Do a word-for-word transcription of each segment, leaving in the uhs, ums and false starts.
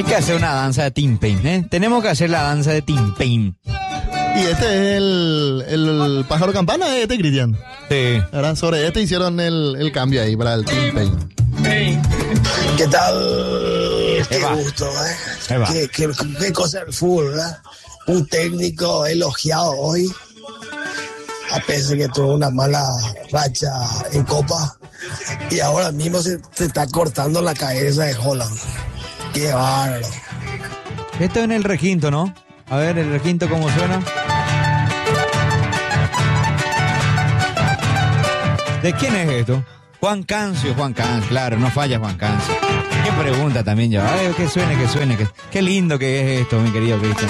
Hay que hacer una danza de T-Pain, ¿eh? Tenemos que hacer la danza de T-Pain. Y este es el, el, el pájaro campana, este, Cristian. Sí. Ahora sobre este hicieron el, el cambio ahí para el T-Pain. ¿Qué tal? Qué Eva. gusto, ¿eh? Eva. ¿Qué, qué, qué cosa el fútbol, ¿verdad? Un técnico elogiado hoy, a pesar de que tuvo una mala racha en Copa, y ahora mismo se, se está cortando la cabeza de Holland. Qué bárbaro. Esto es en el requinto, ¿no? A ver, el requinto, ¿cómo suena? ¿De quién es esto? Juan Cancio, Juan Cancio, claro, no falla Juan Cancio. ¿Qué pregunta también yo? Ay, que suene, que suene, que... Qué lindo que es esto, mi querido Cristian.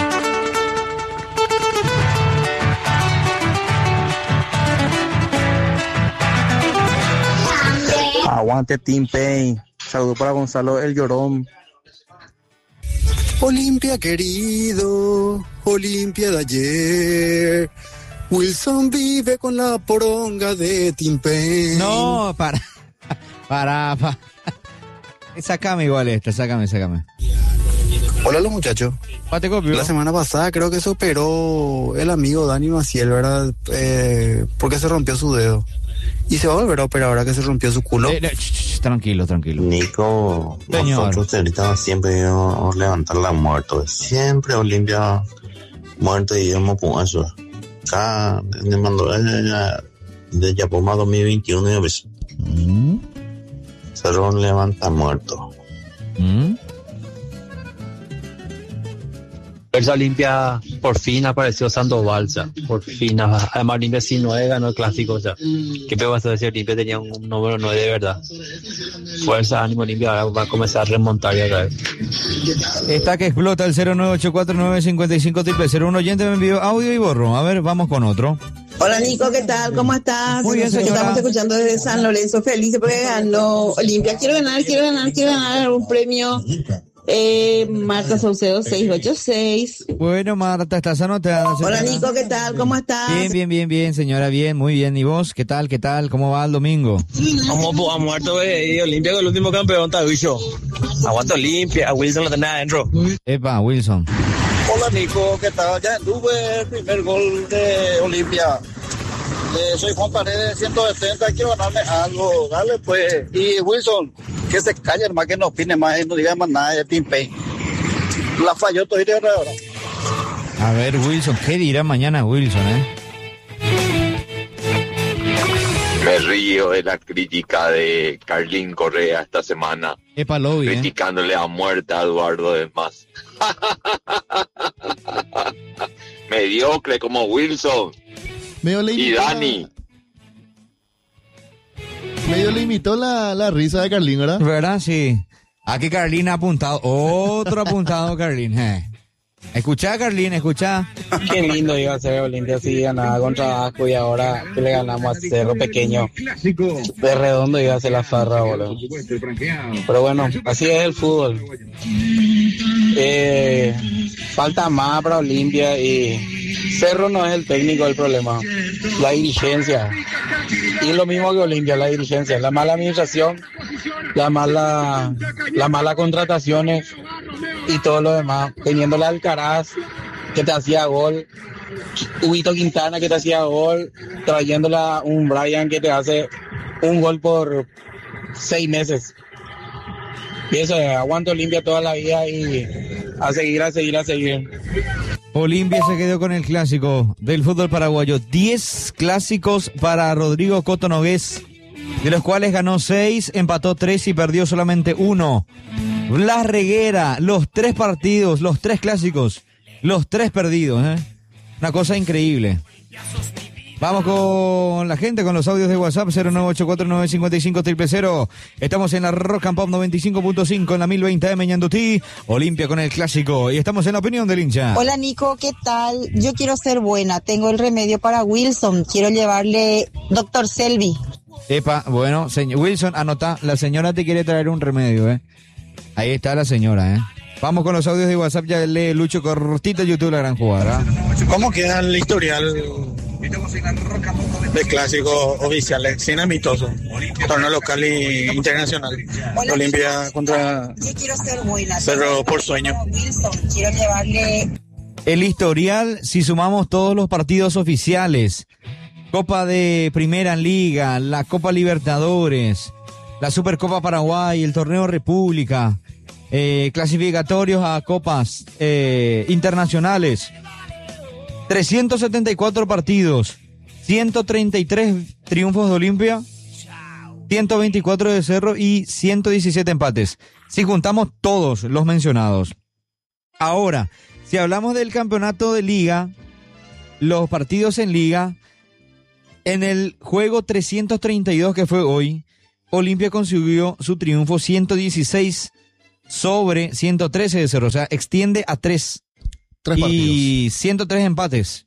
Aguante T-Pain. Saludos para Gonzalo El Llorón. Olimpia querido, Olimpia de ayer. Wilson vive con la poronga de T-Pain. No, para, para, para. Sácame igual esta, sácame, sácame. Hola los muchachos. Pate copio. La semana pasada creo que se operó el amigo Dani Maciel, ¿verdad? Eh, porque se rompió su dedo. Y se va a volver a operar ahora que se rompió su culo. Eh, eh, ch, ch, tranquilo, tranquilo. Nico, Señor. nosotros ahorita siempre íbamos a levantar la muerto. Siempre Olimpia muerto y íbamos con eso. Acá me mandó de Yapoma dos mil veintiuno y ves. ¿Mm? Cerro levanta muerto. ¿Mm? Fuerza Olimpia, por fin apareció Sandoval, ya. Por fin. Además, Olimpia sí nueve ganó el clásico, ya. ¿Qué me vas a decir? Olimpia tenía un número nueve de verdad. Fuerza, ánimo, Olimpia, ahora va a comenzar a remontar ya otra vez. Está que explota el cero nueve ocho cuatro nueve cinco cinco triple cero. Un oyente me envió audio y borró. A ver, vamos con otro. Hola Nico, ¿qué tal? ¿Cómo estás? Muy bien, Nosotros señora. estamos escuchando desde San Lorenzo, felices porque ganó Olimpia. Quiero ganar, quiero ganar, quiero ganar un premio. Eh, Marta Saucedo seis ocho seis. Bueno, Marta, estás anotada. Hola señora. Nico, ¿qué tal? ¿Cómo estás? Bien, bien, bien, bien, señora, bien, muy bien. ¿Y vos? ¿Qué tal, qué tal? ¿Cómo va el domingo? Vamos, pues, a muerto, eh, y Olimpia con el último campeón, Tabicho. Aguanta Olimpia, a Wilson lo tenés adentro. Epa, Wilson. Hola Nico, ¿qué tal? Ya tuve el primer gol de Olimpia. Eh, soy Juan Paredes, ciento setenta, quiero ganarme algo, dale pues. Y Wilson, que se calle, hermano, que no opine más y no diga más nada de T-Pain. La falló todo y de ahora. A ver, Wilson, ¿qué dirá mañana Wilson, eh? Me río de la crítica de Carlín Correa esta semana. Epa, lobby, eh. Criticándole a muerte a Eduardo de Más. Mediocre como Wilson. Medio le Y imitó Dani. La, medio le imitó la, la risa de Carlín, ¿verdad? ¿Verdad? Sí. Aquí Carlín ha apuntado. Otro apuntado, Carlín. Eh. Escuchá, Carlín, escuchá. Qué lindo iba a ser Olimpia si ganaba contra Asco y ahora que le ganamos a Cerro Pequeño. De redondo iba a ser la farra, boludo. Pero bueno, así es el fútbol. Eh, falta más para Olimpia y Cerro no es el técnico del problema, la dirigencia. Y lo mismo que Olimpia, la dirigencia, la mala administración, la mala, la mala contrataciones y todo lo demás. Teniendo la Alcaraz que te hacía gol, Huguito Quintana que te hacía gol, trayéndola un Brian que te hace un gol por seis meses. Y eso, aguanto Olimpia toda la vida y a seguir, a seguir, a seguir. Olimpia se quedó con el clásico del fútbol paraguayo. Diez clásicos para Rodrigo Coto Nogués, de los cuales ganó seis, empató tres y perdió solamente uno. Blas Reguera, los tres partidos, los tres clásicos, los tres perdidos, ¿eh? Una cosa increíble. Vamos con la gente, con los audios de WhatsApp, cero nueve ocho cuatro nueve cinco cinco cero cero. Estamos en la Rock and Pop noventa y cinco punto cinco, en la mil veinte M Ñandutí. Olimpia con el clásico. Y estamos en la opinión del hincha. Hola Nico, ¿qué tal? Yo quiero ser buena. Tengo el remedio para Wilson. Quiero llevarle doctor Selvi. Epa, bueno, señor Wilson, anota. La señora te quiere traer un remedio, ¿eh? Ahí está la señora, ¿eh? Vamos con los audios de WhatsApp. Ya lee Lucho cortito YouTube, la gran jugada. ¿Cómo queda el historial de clásicos oficiales, sin amistosos, torneo local e internacional. Olimpia contra Cerro Porteño. Quiero llevarle El historial, si sumamos todos los partidos oficiales, Copa de Primera Liga, la Copa Libertadores, la Supercopa Paraguay, el Torneo República, eh, clasificatorios a copas eh, internacionales, trescientos setenta y cuatro partidos, ciento treinta y tres triunfos de Olimpia, ciento veinticuatro de Cerro y ciento diecisiete empates, si juntamos todos los mencionados. Ahora, si hablamos del campeonato de liga, los partidos en liga, en el juego trescientos treinta y dos que fue hoy, Olimpia consiguió su triunfo ciento dieciséis sobre ciento trece de Cerro, o sea, extiende a tres. Tres y partidos. ciento tres empates.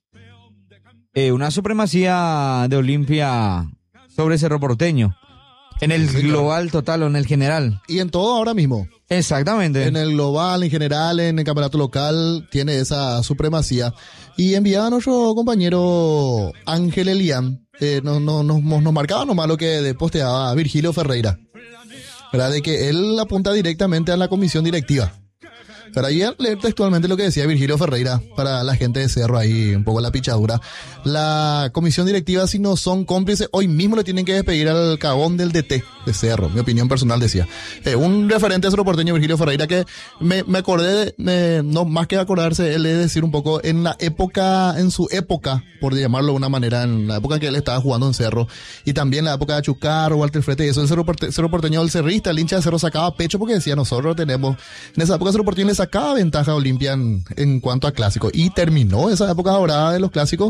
Eh, una supremacía de Olimpia sobre Cerro Porteño. En el Sí, global total o en el general. Y en todo ahora mismo. Exactamente. En el global, en general, en el campeonato local, tiene esa supremacía. Y enviaba a nuestro compañero Ángel Elian, eh, nos, nos, nos, nos marcaba nomás lo que posteaba Virgilio Ferreira, ¿verdad? De que él apunta directamente a la comisión directiva. Pero ahí leer textualmente lo que decía Virgilio Ferreira para la gente de Cerro, ahí un poco la pichadura. La comisión directiva, si no son cómplices, hoy mismo le tienen que despedir al cagón del D T de Cerro. Mi opinión personal decía. Eh, un referente Cerro Porteño, Virgilio Ferreira, que me, me acordé, de, me, no más que acordarse, él es decir un poco en la época, en su época, por llamarlo de una manera, en la época en que él estaba jugando en Cerro, y también la época de Chucar, Walter Frete y eso, el Cerro, Porte, Cerro Porteño, el cerrista, el hincha de Cerro sacaba pecho porque decía, nosotros tenemos, en esa época Cerro Porteño le sacaba ventaja a Olimpia en, en cuanto a clásicos, y terminó esa época dorada de los clásicos.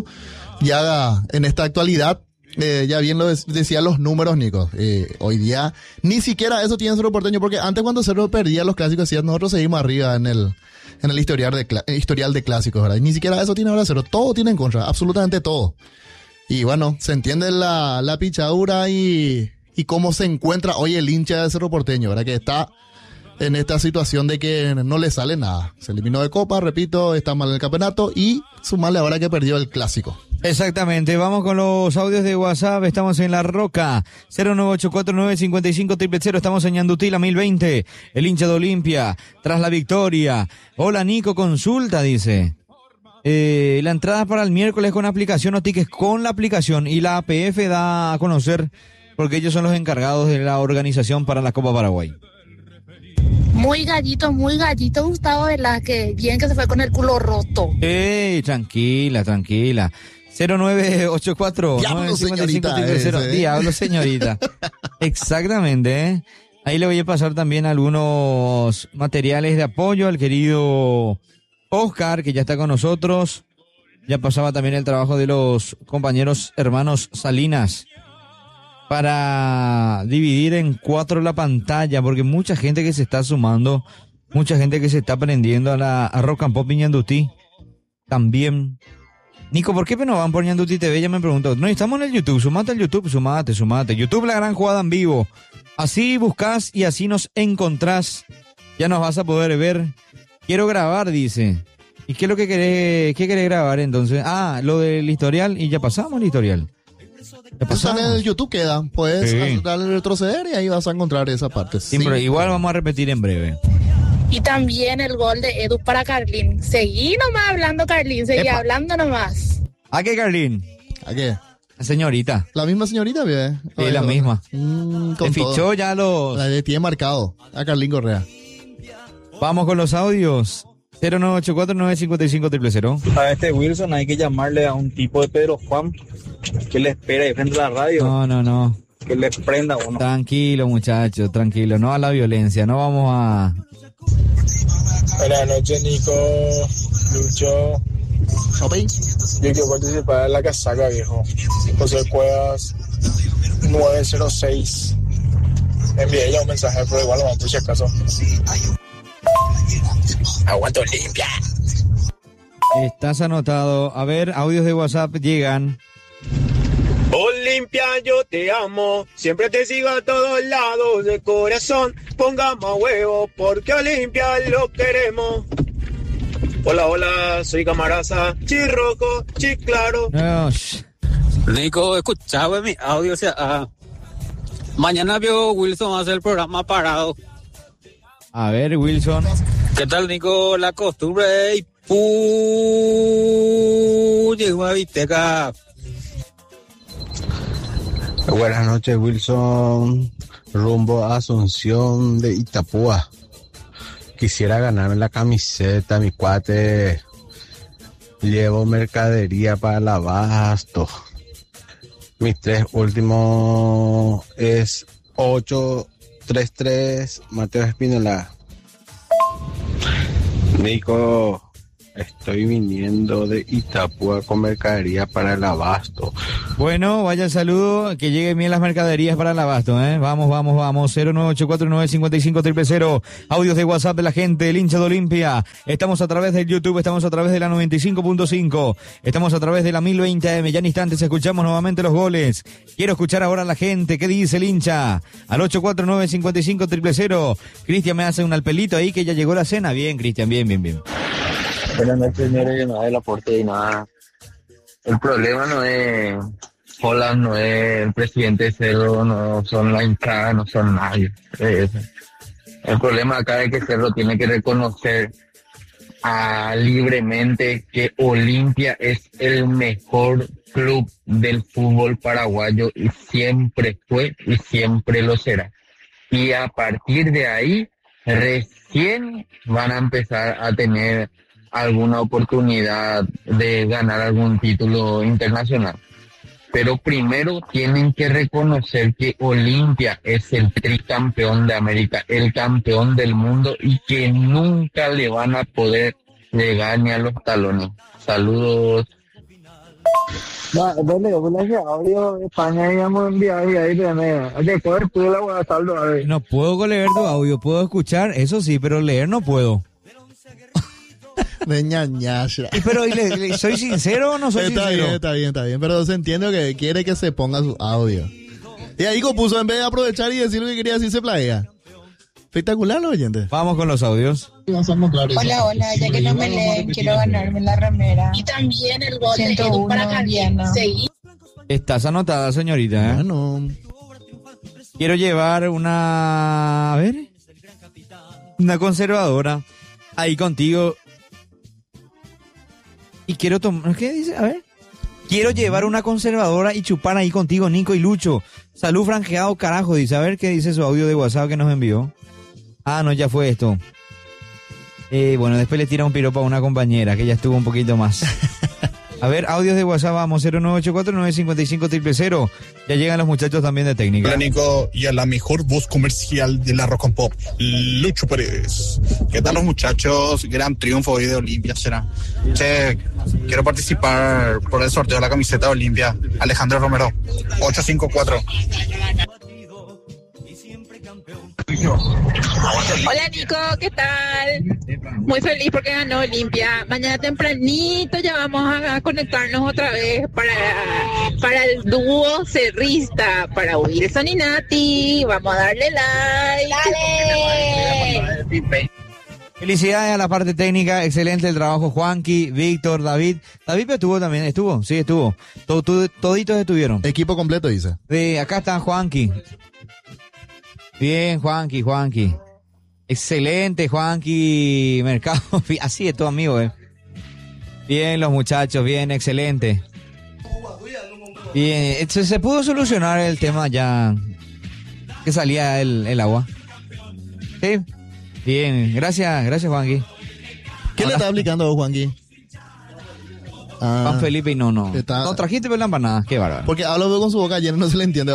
Ya en esta actualidad, eh, ya bien lo de, decían los números, Nico, eh, hoy día ni siquiera eso tiene Cerro Porteño, porque antes cuando Cerro perdía los clásicos, decían, nosotros seguimos arriba en el en el historial de, historial de clásicos, ¿verdad? Y ni siquiera eso tiene ahora Cerro, todo tiene en contra, absolutamente todo. Y bueno, se entiende la, la pichadura y, y cómo se encuentra hoy el hincha de Cerro Porteño, ¿verdad? Que está en esta situación de que no le sale nada. Se eliminó de Copa, repito, está mal en el campeonato y sumarle ahora que perdió el clásico. Exactamente, vamos con los audios de WhatsApp, estamos en La Roca, cero nueve ocho cuatro nueve cinco cinco cero cero, estamos en Ñandutila mil veinte, el hincha de Olimpia, tras la victoria. Hola Nico, consulta, dice. Eh, la entrada para el miércoles con aplicación o tickets con la aplicación, y la A P F da a conocer porque ellos son los encargados de la organización para la Copa Paraguay. Muy gallito, muy gallito, Gustavo Velázquez. Bien que se fue con el culo roto. Ey, tranquila, tranquila. cero nueve ocho cuatro nueve cinco cinco cero cero. Diablo, señorita. Exactamente, ¿eh? Ahí le voy a pasar también algunos materiales de apoyo al querido Oscar, que ya está con nosotros. Ya pasaba también el trabajo de los compañeros hermanos Salinas para dividir en cuatro la pantalla, porque mucha gente que se está sumando, mucha gente que se está aprendiendo a la a Rock and Pop Ñandutí también. Nico, ¿por qué no van por Ñandutí T V? Ya me preguntó. No, estamos en el YouTube, sumate al YouTube, sumate, sumate. YouTube, la gran jugada en vivo. Así buscas y así nos encontrás. Ya nos vas a poder ver. Quiero grabar, dice. ¿Y qué es lo que querés, qué querés grabar entonces? Ah, lo del historial, y ya pasamos el historial. Está en el YouTube, queda. Puedes Sí. darle retroceder y ahí vas a encontrar esa parte. Sí, pero igual vamos a repetir en breve. Y también el gol de Edu para Carlín. Seguí nomás hablando, Carlín. Seguí Epa. hablando nomás. ¿A qué, Carlín? ¿A qué? La señorita. La misma señorita, ¿ve? Sí, la misma. Mm, Te fichó ya los... La de tiene marcado. A Carlín Correa. Vamos con los audios. cero nueve ocho cuatro nueve cinco cinco cero cero. A este Wilson hay que llamarle a un tipo de Pedro Juan que le espera ahí frente a la radio. No, no, no. Que le prenda uno. Tranquilo, muchachos, tranquilo. No a la violencia, no vamos a... Buenas noches, Nico, Lucho. Yo quiero participar en la casaca, viejo. José Cuevas nueve cero seis. Envié ya un mensaje, pero igual lo mando si acaso. Aguanto limpia. Estás anotado. A ver, audios de WhatsApp llegan. Olimpia, yo te amo, siempre te sigo a todos lados de corazón. Pongamos a huevo porque Olimpia lo queremos. Hola, hola, soy Camaraza, Chirroco, Chiclaro. No, shh, Nico, escuchaba mi audio, o sea, ah, mañana vio Wilson va a hacer el programa parado. A ver, Wilson. ¿Qué tal, Nico? La costumbre y pu llegó a Viteca. Buenas noches, Wilson. Rumbo a Asunción de Itapúa. Quisiera ganarme la camiseta, mi cuate. Llevo mercadería para el abasto. Mis tres últimos es ocho tres tres, Mateo Espínola. Nico, estoy viniendo de Itapúa con mercadería para el abasto. Bueno, vaya el saludo, que lleguen bien las mercaderías para el abasto, ¿eh? Vamos, vamos, vamos, cero nueve ocho cuatro nueve cinco cinco cero cero cero, audios de WhatsApp de la gente, el hincha de Olimpia. Estamos a través del YouTube, estamos a través de la noventa y cinco punto cinco, estamos a través de la mil veinte A M, ya en instantes escuchamos nuevamente los goles. Quiero escuchar ahora a la gente, ¿qué dice el hincha? Al ocho cuatro nueve cinco cinco cero cero cero, Cristian me hace un alpelito ahí que ya llegó la cena, bien Cristian, bien, bien, bien. Buenas noches, señores, no del aporte y nada. El problema no es Holland, no es el presidente Cerro, no son la hinchada, no son nadie. Es el problema acá es que Cerro tiene que reconocer ah, libremente que Olimpia es el mejor club del fútbol paraguayo y siempre fue y siempre lo será. Y a partir de ahí, recién van a empezar a tener alguna oportunidad de ganar algún título internacional. Pero primero tienen que reconocer que Olimpia es el tricampeón de América, el campeón del mundo y que nunca le van a poder llegar ni a los talones. Saludos. No, ¿dónde le audio España íbamos a enviar y ahí tenés? Oye, ¿puedes tú la voy a saldo a ver? No puedo leer tu audio, puedo escuchar, eso sí, pero leer no puedo. De ñañasha. Pero ¿le, le, ¿soy sincero o no soy está sincero? Bien, está bien, está bien. Pero se entiende que quiere que se ponga su audio. Y ahí compuso, en vez de aprovechar y decir lo que quería decir, se plaga. Espectacular, los oyentes. Vamos con los audios. Hola, hola, ya que no me leen, quiero ganarme la remera. Y también el gol de ciento uno, Edu para Diana. Estás anotada, señorita, ¿eh? Bueno. Quiero llevar una... A ver... Una conservadora ahí contigo. Y quiero tomar... ¿Qué dice? A ver. Quiero llevar una conservadora y chupar ahí contigo, Nico y Lucho. Salud franjeado, carajo, dice. A ver qué dice su audio de WhatsApp que nos envió. Ah, no, ya fue esto. Eh, bueno, después le tira un piropo a una compañera que ya estuvo un poquito más. A ver, audios de WhatsApp, vamos, cero nueve ocho cuatro nueve cinco cinco cero cero cero. Ya llegan los muchachos también de técnica. Hola, Nico, y a la mejor voz comercial de la Rock and Pop, Lucho Pérez. ¿Qué tal los muchachos? Gran triunfo hoy de Olimpia será. Che, quiero participar por el sorteo de la camiseta de Olimpia. Alejandro Romero, ocho cinco cuatro. Hola Nico, ¿qué tal? Muy feliz porque ganó Olimpia. Mañana tempranito ya vamos a conectarnos otra vez para, para el dúo cerrista, para Wilson y Nati. Vamos a darle like. ¡Dale! Felicidades a la parte técnica, excelente el trabajo, Juanqui, Víctor, David. David estuvo también, estuvo, sí estuvo. Todo, todo, toditos estuvieron. Equipo completo, dice. Sí, acá está Juanqui. Bien, Juanqui, Juanqui. Excelente, Juanqui Mercado. Así es tu amigo, eh. Bien, los muchachos, bien, excelente. Bien, se, se pudo solucionar el tema ya que salía el, el agua. Sí. Bien, gracias, gracias, Juanqui. ¿Qué Ahora, le está aplicando vos, Juanqui? Ah, Juan Felipe y no, no. Está... No trajiste por la empanada, qué bárbaro. Porque hablo con su boca llena, no se le entiende.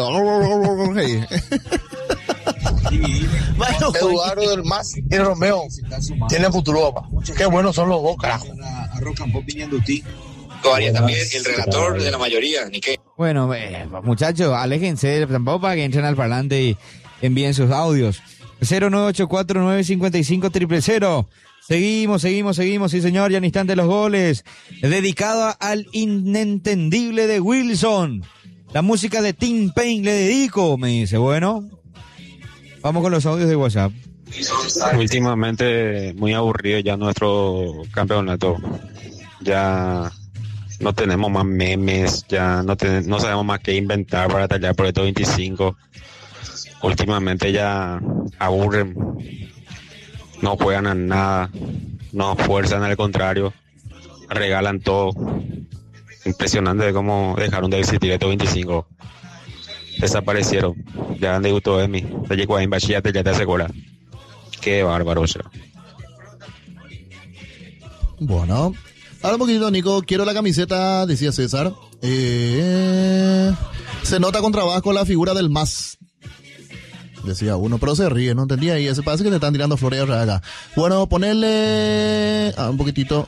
Eduardo del Mas y Romeo tienen futuro, papá. Qué buenos son los dos, carajo. Todavía también el relator de la mayoría, ni qué. Bueno, eh, muchachos, aléjense tampoco para que entren al parlante y envíen sus audios. cero nueve ocho cuatro nueve cinco cinco cero cero cero. Seguimos, seguimos, seguimos, sí señor, ya en instante los goles. Dedicado al inentendible de Wilson. La música de Tim Payne le dedico, me dice. Bueno, vamos con los audios de WhatsApp. Últimamente muy aburrido ya nuestro campeonato. Ya no tenemos más memes, ya no, ten, no sabemos más qué inventar para tallar por estos veinticinco. Últimamente ya aburren, no juegan a nada, no esfuerzan, al contrario, regalan todo. Impresionante cómo dejaron de existir estos veinticinco. Desaparecieron. Ya han debutado de mí. Ya llegó a Bachillate, ya te asegura. Qué bárbaro, o sea. Bueno, ahora un poquito, Nico. Quiero la camiseta, decía César. Eh, se nota con trabajo la figura del más. Decía uno, pero se ríe, no entendía ahí. Se parece que te están tirando flores acá. Bueno, ponerle ah, un poquitito.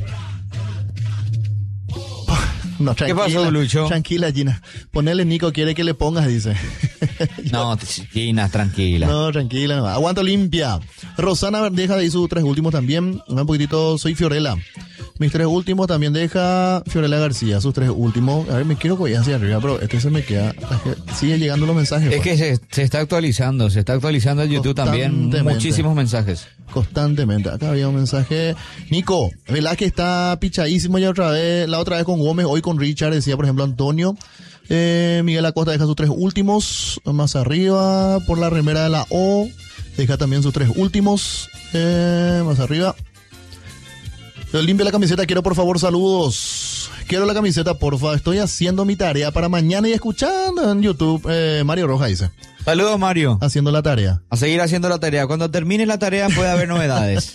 No, tranquila, ¿qué pasó, Lucho? Tranquila, Gina. Ponele, Nico, quiere que le pongas, dice. No, Gina, tranquila. No, tranquila. No. Aguanta Olimpia. Rosana deja de ahí sus tres últimos también. Un poquitito, soy Fiorella. Mis tres últimos también deja Fiorella García, sus tres últimos. A ver, me quiero ir hacia arriba, pero este se me queda. Sigue llegando los mensajes. Es que se, se está actualizando, se está actualizando el YouTube también. Muchísimos mensajes. Constantemente. Acá había un mensaje. Nico, Velázquez está pichadísimo ya otra vez. La otra vez con Gómez, hoy con Richard, decía por ejemplo Antonio. Eh, Miguel Acosta deja sus tres últimos. Más arriba, por la remera de la O, deja también sus tres últimos. Eh, más arriba. Limpia la camiseta, quiero por favor saludos. Quiero la camiseta, porfa. Estoy haciendo mi tarea para mañana y escuchando en YouTube. Eh, Mario Roja dice. Saludos, Mario. Haciendo la tarea. A seguir haciendo la tarea. Cuando termine la tarea puede haber novedades.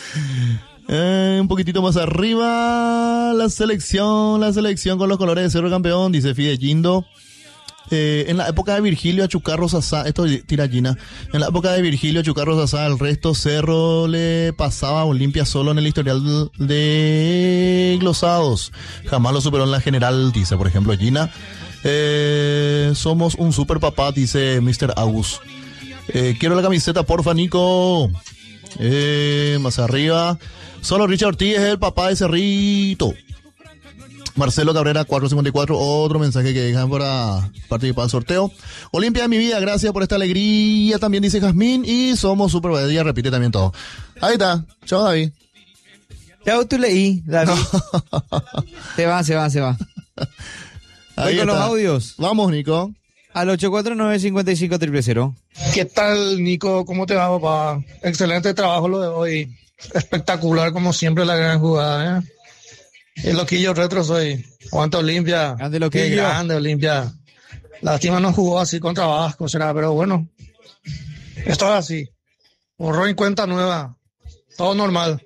eh, un poquitito más arriba. La selección, la selección con los colores de Cerro Campeón, dice Fide Gindo. Eh, en la época de Virgilio, a Chucarro Sasá, esto tira Gina, en la época de Virgilio, a Chucarro Sasá, el resto Cerro le pasaba a Olimpia solo en el historial de glosados. Jamás lo superó en la general, dice por ejemplo Gina. Eh, somos un super papá, dice mister Agus. Eh, quiero la camiseta, porfa, Nico. Eh, más arriba. Solo Richard Ortiz es el papá de Cerrito. Marcelo Cabrera, cuatrocientos cincuenta y cuatro, otro mensaje que dejan para participar del sorteo. Olimpia de mi vida, gracias por esta alegría, también dice Jazmín, y somos super badía, repite también todo. Ahí está, chao David. Chao, tú leí, David. No. Se va, se va, se va. Voy con los audios. Vamos, Nico. Al ocho cuatro nueve, cinco cinco, cero cero. ¿Qué tal, Nico? ¿Cómo te va, papá? Excelente trabajo lo de hoy. Espectacular, como siempre, la gran jugada, ¿eh? El loquillo retro soy. Aguanta Olimpia. Grande loquillo. Qué grande Olimpia. Lástima no jugó así contra Vasco, será, pero bueno. Esto es así. Borró en cuenta nueva. Todo normal.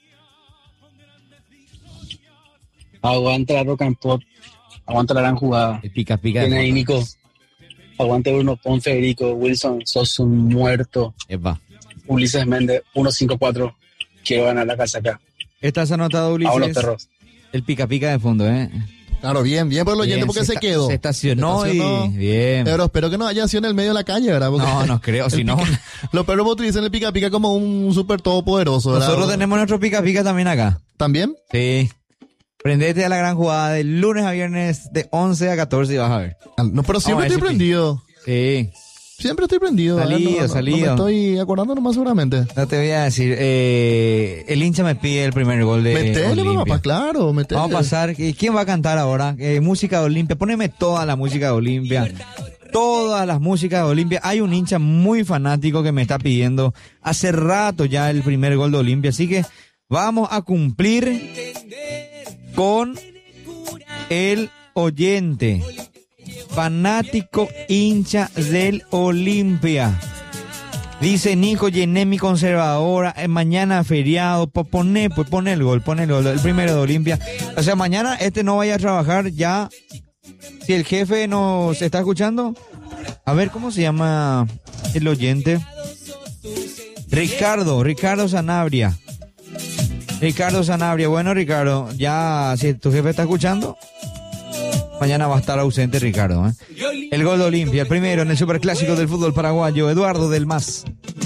Aguanta la Rock and Pop. Aguanta la gran jugada. El pica pica. Tiene ahí, Nico. Aguante Bruno Ponce, Federico, Wilson, sos un muerto. Epa. Ulises Méndez, uno cinco cuatro. Quiero ganar la casa acá. ¿Estás anotado, Ulises? A los perros. El pica pica de fondo, ¿eh? Claro, bien, bien por el oyente porque se, se quedó. Se estacionó, se estacionó y bien. Pero espero que no haya sido en el medio de la calle, ¿verdad? Porque no, no creo, si no. Pica, los perros utilizan el pica pica como un súper todopoderoso, ¿verdad? Nosotros tenemos nuestro pica pica también acá. ¿También? Sí. Prendete a la gran jugada de lunes a viernes de once a catorce y vas a ver. No, pero siempre estoy prendido. Sí. Siempre estoy prendido. Salido, no, no, salido. No me estoy acordando nomás seguramente. No te voy a decir. Eh, el hincha me pide el primer gol de metele, Olimpia. Papá, claro, metele. Vamos a pasar. ¿Quién va a cantar ahora? Eh, música de Olimpia. Poneme toda la música de Olimpia. Todas las músicas de Olimpia. Hay un hincha muy fanático que me está pidiendo hace rato ya el primer gol de Olimpia. Así que vamos a cumplir con el oyente. Fanático hincha del Olimpia. Dice Nico, llené mi conservadora. Eh, mañana feriado. Pues pone, pues pone el gol, pone el gol. El primero de Olimpia. O sea, mañana este no vaya a trabajar ya. Si el jefe nos está escuchando. A ver, ¿cómo se llama el oyente? Ricardo, Ricardo Sanabria. Ricardo Sanabria. Bueno, Ricardo, ya si tu jefe está escuchando, mañana va a estar ausente Ricardo, ¿eh? El gol de Olimpia, el primero en el superclásico del fútbol paraguayo, Eduardo del Mas.